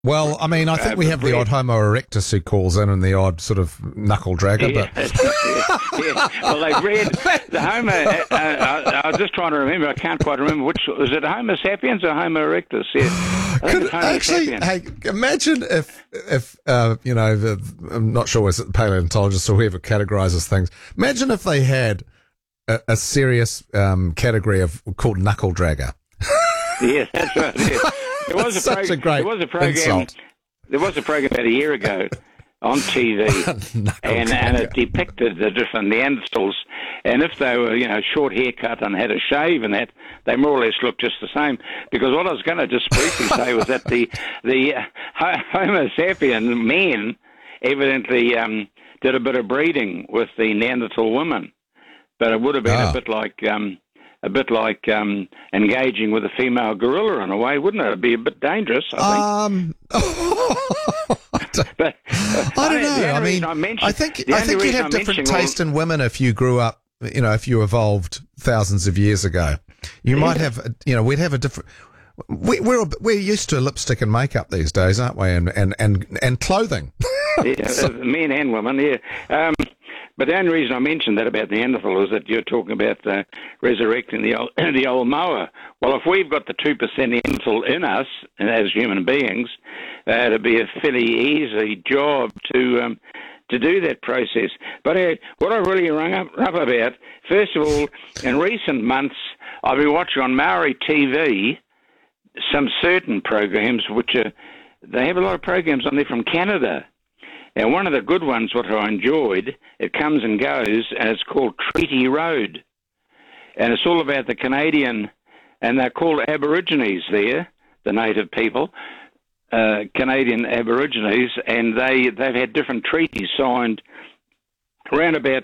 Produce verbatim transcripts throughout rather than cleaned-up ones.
Well, I mean, I think uh, we have the odd Homo erectus who calls in and the odd sort of knuckle dragger, yeah, but... yeah, yeah. Well, they bred the Homo... Uh, I, I was just trying to remember, I can't quite remember which... Was it Homo sapiens or Homo erectus? Yeah. Could, actually, sapiens. Hey, imagine if, if uh, you know, the, I'm not sure, is it the paleontologists or whoever categorises things, imagine if they had a, a serious um, category of called knuckle dragger. Yes, that's right, yeah. There was, a such prog- a great there was a program. insult. There was a program about a year ago on T V, and, and it depicted the different Neanderthals. And if they were, you know, short haircut and had a shave and that, they more or less looked just the same. Because what I was going to just briefly say was that the the uh, Homo sapien men evidently um, did a bit of breeding with the Neanderthal women, but it would have been oh. a bit like. Um, A bit like um, engaging with a female gorilla in a way, wouldn't it? It'd be a bit dangerous, I think. Um, I don't, but, uh, I don't know. I mean, I, I think I think you'd have I'm different taste in women if you grew up, you know, if you evolved thousands of years ago. You yeah. might have, you know, we'd have a different. We, we're we're used to lipstick and makeup these days, aren't we? And and and, and clothing. yeah, so, men and women. Yeah. Um, But the only reason I mentioned that about Neanderthal is that you're talking about uh, resurrecting the old, the old mower. Well, if we've got the two percent Neanderthal in us as human beings, uh, it'd be a fairly easy job to um, to do that process. But uh, what I really rung up, up about, first of all, in recent months, I've been watching on Maori T V some certain programs which are, they have a lot of programs on there from Canada. And one of the good ones, what I enjoyed, it comes and goes, and it's called Treaty Road. And it's all about the Canadian, and they're called Aborigines there, the native people, uh, Canadian Aborigines, and they, they've had different treaties signed around about,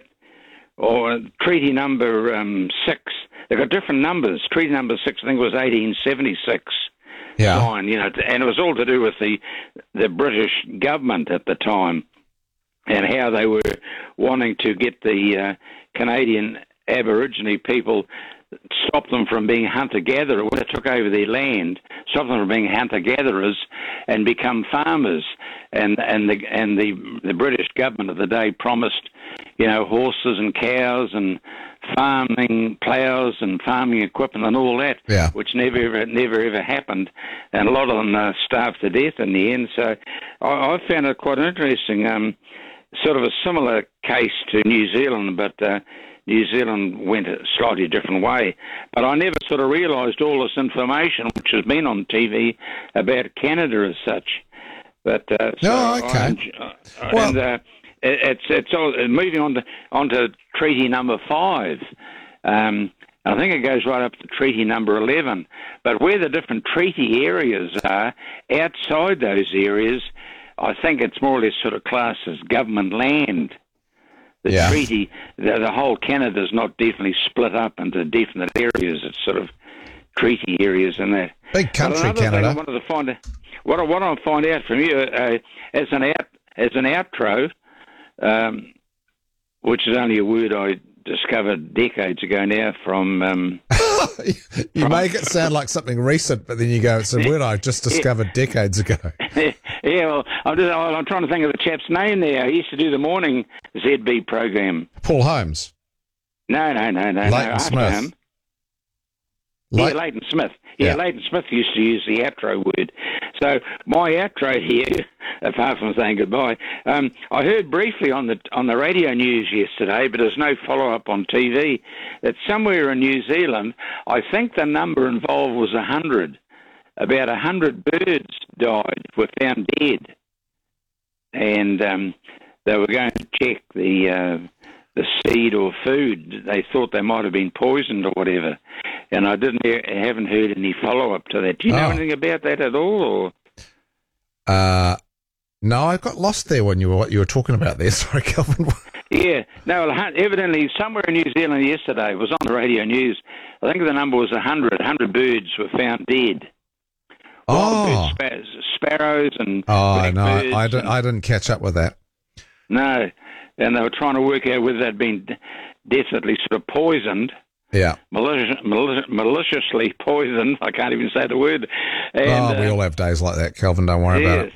or treaty number um, six. They've got different numbers. Treaty number six, I think it was eighteen seventy-six. Yeah. Sign, you know, and it was all to do with the the British government at the time and how they were wanting to get the uh, Canadian Aborigine people, stop them from being hunter-gatherers. When they took over their land, stop them from being hunter-gatherers and become farmers. And and the and the the British government of the day promised, you know, horses and cows and farming ploughs and farming equipment and all that, yeah. which never ever never ever happened, and a lot of them uh, starved to death in the end. So I, I found it quite interesting, um, sort of a similar case to New Zealand, but uh, New Zealand went a slightly different way. But I never sort of realised all this information which has been on T V about Canada as such. But uh, so oh, okay. I, uh, well, and, uh, It's it's all, moving on to onto treaty number five. Um, I think it goes right up to treaty number eleven. But where the different treaty areas are, outside those areas, I think it's more or less sort of classed as government land. The yeah. treaty, the, the whole Canada is not definitely split up into definite areas. It's sort of treaty areas and that. Big country, Canada. Canada. I wanted to find what I want to find out from you uh, as an out as an outro. Um, which is only a word I discovered decades ago now from... Um, you from, make it sound like something recent, but then you go, it's a word I just discovered yeah. decades ago. yeah, well, I'm, just, I'm trying to think of the chap's name there. He used to do the morning Z B program. Paul Holmes? No, no, no, no. Leighton no, Smith? Him. Le- yeah, Leighton Smith. Yeah, yeah, Leighton Smith used to use the outro word. So my outro here, apart from saying goodbye, um, I heard briefly on the on the radio news yesterday, but there's no follow-up on T V, that somewhere in New Zealand, I think the number involved was one hundred. About one hundred birds died, were found dead. And um, they were going to check the... Uh, the seed or food. They thought they might have been poisoned or whatever, and I didn't hear, haven't heard any follow up to that. Do you know oh. anything about that at all? Or uh, no, I got lost there when you were what you were talking about there. Sorry, Kelvin. yeah, no. Evidently, somewhere in New Zealand yesterday, it was on the radio news. I think the number was a hundred. Hundred birds were found dead. Oh, birds, sparrows and oh no, I, I, didn't, I didn't catch up with that. No. And they were trying to work out whether they'd been definitely sort of poisoned, Yeah. Malicious, malicious, maliciously poisoned. I can't even say the word. And, oh, we uh, all have days like that, Kelvin. Don't worry yes. about it.